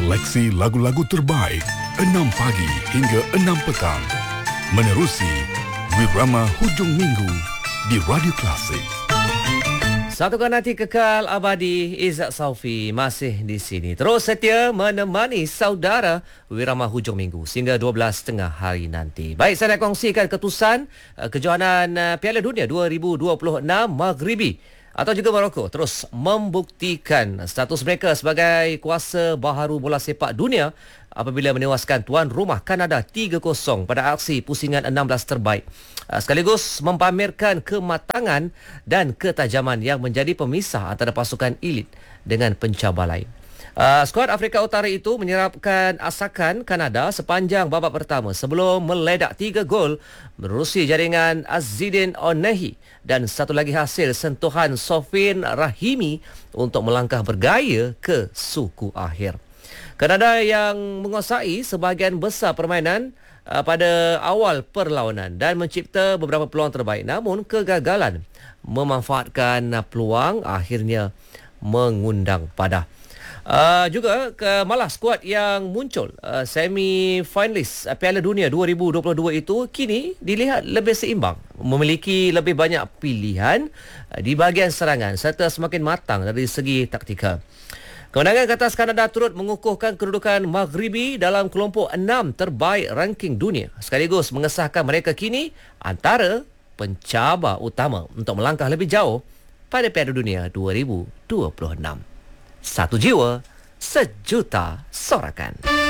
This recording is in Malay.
Seleksi lagu-lagu terbaik 6 pagi hingga 6 petang. Menerusi Wirama Hujung Minggu di Radio Klasik. Satukan hati kekal abadi, Izzat Saufi masih di sini. Terus setia menemani saudara Wirama Hujung Minggu sehingga 12.30 hari nanti. Baik, saya nak kongsikan keputusan kejohanan Piala Dunia 2026 Maghribi atau juga Morocco terus membuktikan status mereka sebagai kuasa baharu bola sepak dunia apabila menewaskan tuan rumah Kanada 3-0 pada aksi pusingan 16 terbaik. Sekaligus mempamerkan kematangan dan ketajaman yang menjadi pemisah antara pasukan elit dengan pencabar lain. Skuad Afrika Utara itu menyerapkan asakan Kanada sepanjang babak pertama sebelum meledak 3 gol menerusi jaringan Azzedine Onehi dan satu lagi hasil sentuhan Sofin Rahimi untuk melangkah bergaya ke suku akhir. Kanada yang menguasai sebahagian besar permainan pada awal perlawanan dan mencipta beberapa peluang terbaik, namun kegagalan memanfaatkan peluang akhirnya mengundang padah. Juga malah skuad yang muncul semi-finalis Piala Dunia 2022 itu kini dilihat lebih seimbang, memiliki lebih banyak pilihan di bahagian serangan serta semakin matang dari segi taktikal. Kemenangan ke atas Kanada turut mengukuhkan kedudukan Maghribi dalam kelompok 6 terbaik ranking dunia, sekaligus mengesahkan mereka kini antara pencabar utama untuk melangkah lebih jauh pada Piala Dunia 2026. Satu jiwa, sejuta sorakan.